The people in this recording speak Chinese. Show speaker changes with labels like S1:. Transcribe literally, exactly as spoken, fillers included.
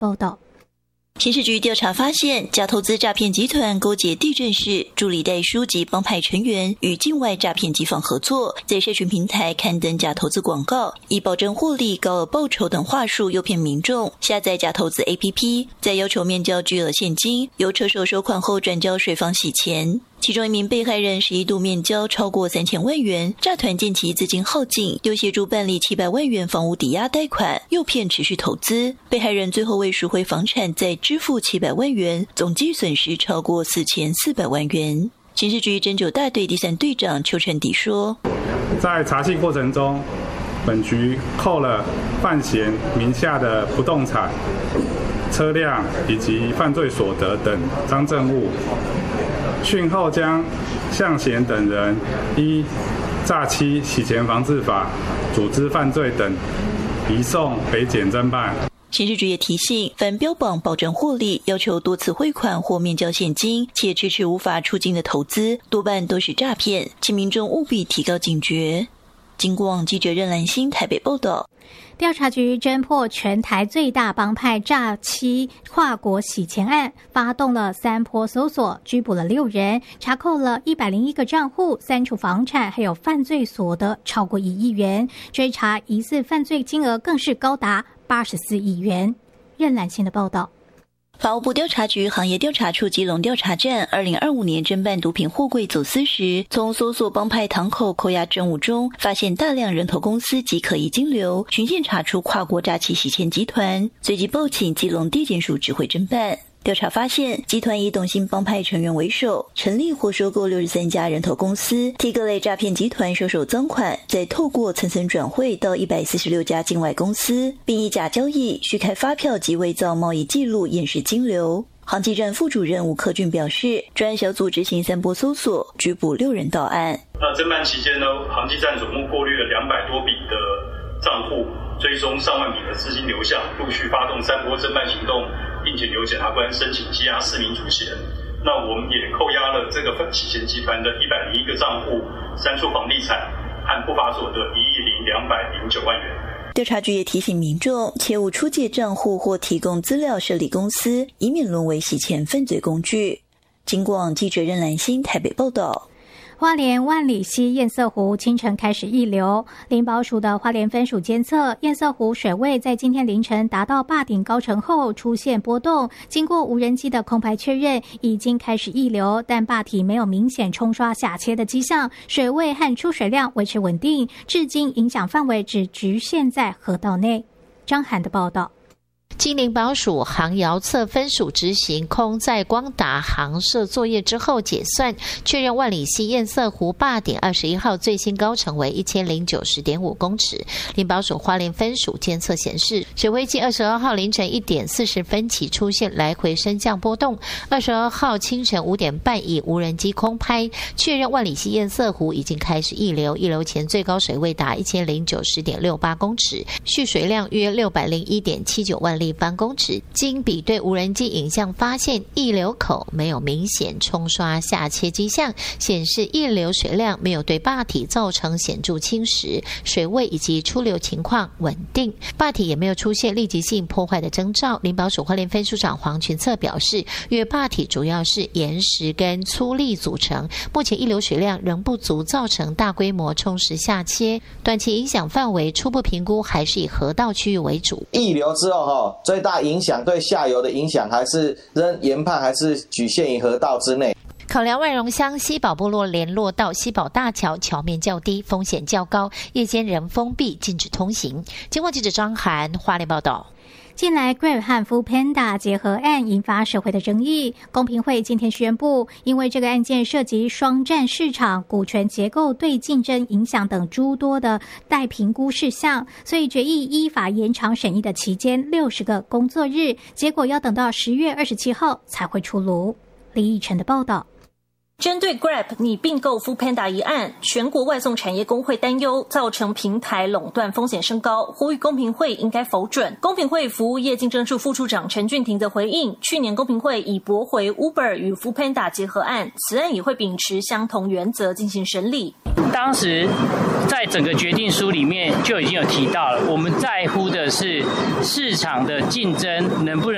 S1: 报道。
S2: 刑事局调查发现，假投资诈骗集团勾结地政士、助理代书及帮派成员，与境外诈骗集团合作，在社群平台刊登假投资广告，以保证获利、高额报酬等话术诱骗民众下载假投资 A P P， 再要求面交巨额现金，由车手收款后转交水方洗钱。其中一名被害人是一度面交超过三千万元，诈团见其资金耗尽，又协助办理七百万元房屋抵押贷款，诱骗持续投资。被害人最后为赎回房产再支付七百万元，总计损失超过四千四百万元。刑事局侦九大队第三队长邱成迪说，
S3: 在查缉过程中，本局扣了范闲名下的不动产、车辆以及犯罪所得等赃证物，讯后将向贤等人依诈欺、洗钱防治法、组织犯罪等移送北检侦办。
S2: 刑事局也提醒，凡标榜保证获利、要求多次汇款或面交现金，且迟迟无法出金的投资，多半都是诈骗，请民众务必提高警觉。经过网记者任兰心台北报道。
S1: 调查局侦破全台最大帮派诈欺跨国洗钱案，发动了三波搜索，拘捕了六人，查扣了一百零一个账户、三处房产，还有犯罪所得超过一亿元，追查疑似犯罪金额更是高达八十四亿元。任兰心的报道。
S2: 法务部调查局行业调查处基隆调查站二零二五年侦办毒品货柜走私时，从搜索帮派堂口扣押证物中发现大量人头公司及可疑金流，循线查出跨国诈欺洗钱集团，随即报请基隆地检署指挥侦办。调查发现，集团以董姓帮派成员为首，成立或收购六十三家人头公司，替各类诈骗集团收受赃款，再透过层层转汇到一百四十六家境外公司，并以假交易、虚开发票及伪造贸易记录掩饰金流。航机站副主任吴克俊表示，专案小组执行三波搜索，拘捕六人到案。
S4: 那侦办期间呢，航机站总共过滤了两百多笔的账户，追踪上万笔的资金流向，陆续发动三波侦办行动，并且由检察官申请羁押四名主嫌。那我们也扣押了这个洗钱集团的一百零一个账户、三处房地产和不法所得一亿零两百零九万元。
S2: 调查局也提醒民众，切勿出借账户或提供资料设立公司，以免沦为洗钱犯罪工具。经过记者任兰心台北报道。
S1: 花莲万里溪堰塞湖清晨开始溢流，林保署的花莲分署监测，堰塞湖水位在今天凌晨达到坝顶高程后出现波动，经过无人机的空拍确认，已经开始溢流，但坝体没有明显冲刷下切的迹象，水位和出水量维持稳定，至今影响范围只局限在河道内。张涵的报道。
S5: 经林保署航遥测分署执行空载光达航摄作业之后解算，确认万里溪堰塞湖坝顶二十一号最新高程为一千零九十点五公尺。林保署花莲分署监测显示，水位继二十二号凌晨一点四十分起出现来回升降波动，二十二号清晨五点半以无人机空拍确认万里溪堰塞湖已经开始溢流，溢流前最高水位达一千零九十点六八公尺，蓄水量约六百零一点七九万立方公尺。经比对无人机影像发现，溢流口没有明显冲刷下切迹象，显示溢流水量没有对坝体造成显著侵蚀，水位以及出流情况稳定，坝体也没有出现立即性破坏的征兆。林保署花莲分署长黄群策表示，因为坝体主要是岩石跟粗砾组成，目前溢流水量仍不足造成大规模冲蚀下切，短期影响范围初步评估还是以河道区域为主。
S6: 溢流之后最大影响对下游的影响还是仍研判还是局限于河道之内。
S5: 考量万荣乡西宝部落联络道西宝大桥桥面较低，风险较高，夜间仍封闭禁止通行。经过记者张涵花莲报道。
S1: 近来 Grab 和 Foodpanda 结合案引发社会的争议，公平会今天宣布，因为这个案件涉及双占市场、股权结构对竞争影响等诸多的待评估事项，所以决议依法延长审议的期间六十个工作日，结果要等到十月二十七号才会出炉。李义晨的报道。
S7: 针对 Grab 拟并购 Foodpanda 一案，全国外送产业工会担忧造成平台垄断风险升高，呼吁公平会应该否准。公平会服务业竞争处副处长陈俊廷则回应，去年公平会已驳回 Uber 与 Foodpanda 结合案，此案也会秉持相同原则进行审理。
S8: 当时在整个决定书里面就已经有提到了，我们在乎的是市场的竞争能不能